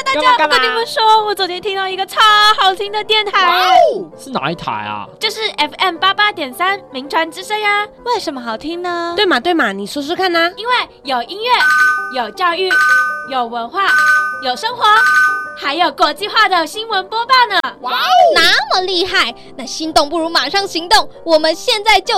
大家，我跟你们说，我昨天听到一个超好听的电台。 哇哦，是哪一台啊？ 就是 FM88.3名传之声呀。为什么好听呢？ 对嘛，你说说看啊。 因为有音乐，有教育，有文化，有生活，还有国际化的新闻播报呢。 哇哦，那么厉害！那心动不如马上行动，我们现在就